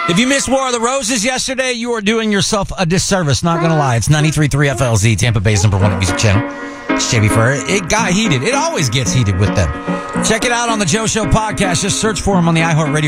If you missed War of the Roses yesterday, you are doing yourself a disservice. Not going to lie. It's 93.3 FLZ, Tampa Bay's #1 music channel. It's JB Ferrer. It got heated. It always gets heated with them. Check it out on the Joe Show podcast. Just search for him on the iHeartRadio